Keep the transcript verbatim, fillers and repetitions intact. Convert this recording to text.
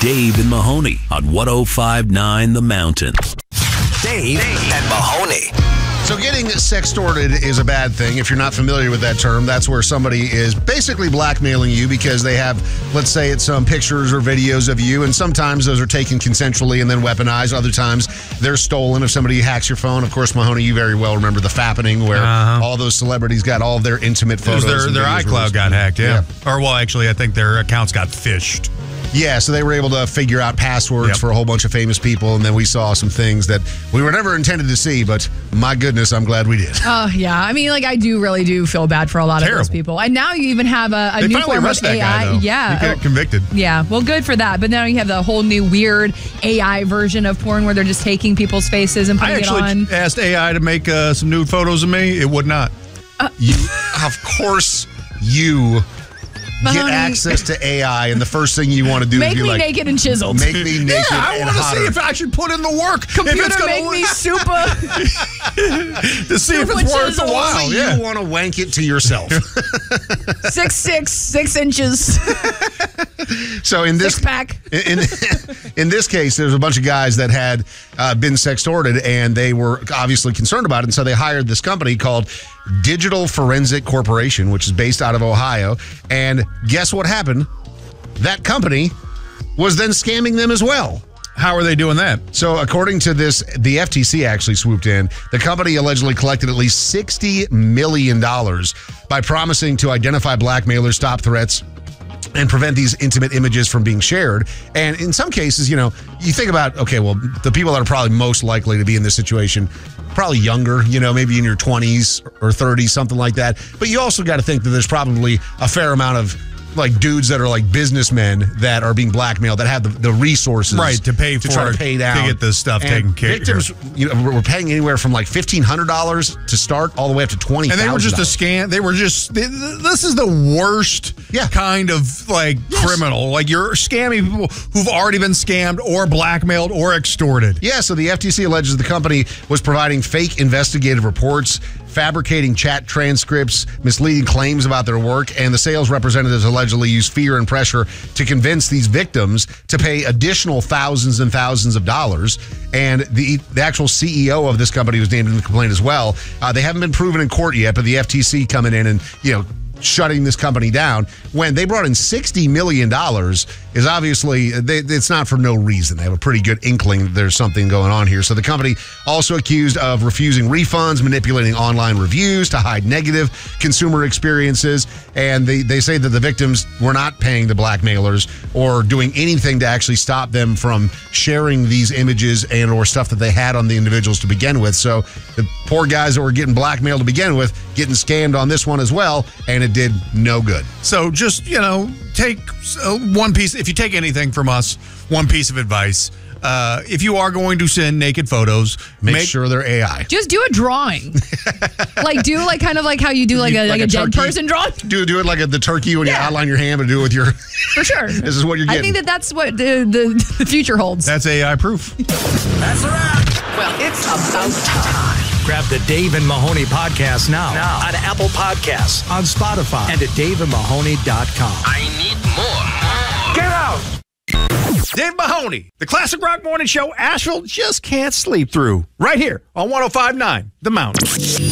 Dave and Mahoney on one oh five point nine The Mountain. Dave, Dave and Mahoney. So getting sextorted is a bad thing. If you're not familiar with that term, that's where somebody is basically blackmailing you because they have, let's say it's some pictures or videos of you, and sometimes those are taken consensually and then weaponized. Other times they're stolen if somebody hacks your phone. Of course, Mahoney, you very well remember the fappening where uh-huh. all those celebrities got all of their intimate photos. Their, their iCloud got hacked, yeah. yeah. Or, well, actually, I think their accounts got phished. Yeah, so they were able to figure out passwords yep. for a whole bunch of famous people, and then we saw some things that we were never intended to see, but my goodness, I'm glad we did. Oh, uh, yeah. I mean, like, I do really do feel bad for a lot Terrible. of those people. And now you even have a, a they new finally form of arrested A I. That guy, though. Yeah. He got convicted. Yeah, well, good for that. But now you have the whole new weird A I version of porn where they're just taking people's faces and putting I it on. I actually asked A I to make uh, some nude photos of me. It would not. Uh, you, of course, you... Mahoney. Get access to A I, and the first thing you want to do make is be me like... Make me naked and chiseled. Make me naked yeah, I and want to hotter. see if I should put in the work. Computer make me super... to see if it's worth a while. Only yeah. You want to wank it to yourself. six, six, six inches. So in this... Six pack. In, in this case, there's a bunch of guys that had uh, been sextorted, and they were obviously concerned about it, and so they hired this company called Digital Forensic Corporation, which is based out of Ohio, and guess what happened? That company was then scamming them as well. How are they doing that? So according to this, the F T C actually swooped in. The company allegedly collected at least sixty million dollars by promising to identify blackmailers, stop threats, and prevent these intimate images from being shared. And in some cases, you know, you think about, okay, well, the people that are probably most likely to be in this situation, probably younger, you know, maybe in your twenties or thirties, something like that. But you also got to think that there's probably a fair amount of like dudes that are like businessmen that are being blackmailed that have the, the resources right to pay to for try to pay down to get this stuff and taken care of. Victims, you know, were paying anywhere from like fifteen hundred dollars to start all the way up to twenty thousand dollars. And they were just a scam. They were just, they, this is the worst yeah. kind of like yes. criminal. Like you're scamming people who've already been scammed or blackmailed or extorted. Yeah, so the F T C alleges the company was providing fake investigative reports, fabricating chat transcripts, misleading claims about their work, and the sales representatives allegedly used fear and pressure to convince these victims to pay additional thousands and thousands of dollars. And the, the actual C E O of this company was named in the complaint as well. Uh, they haven't been proven in court yet, but the F T C coming in and, you know, shutting this company down when they brought in sixty million dollars is obviously, they, it's not for no reason. They have a pretty good inkling that there's something going on here. So the company also accused of refusing refunds, manipulating online reviews to hide negative consumer experiences. And they, they say that the victims were not paying the blackmailers or doing anything to actually stop them from sharing these images and or stuff that they had on the individuals to begin with. So the poor guys that were getting blackmailed to begin with, getting scammed on this one as well, and it did no good. So just, you know, take uh, one piece. If you take anything from us, one piece of advice. Uh, if you are going to send naked photos, make, make sure they're A I. Just do a drawing. Like do like kind of like how you do like a like, like a, a dead person drawing. Do do it like a, the turkey when yeah. you outline your hand, and do it with your. For sure. This is what you're getting. I think that that's what the, the, the future holds. That's A I proof. That's a wrap. Well, it's about time. Grab the Dave and Mahoney podcast now, now on Apple Podcasts, on Spotify, and at dave and mahoney dot com. I need more. Get out. Dave Mahoney, the classic rock morning show Asheville just can't sleep through. Right here on one oh five point nine The Mountain.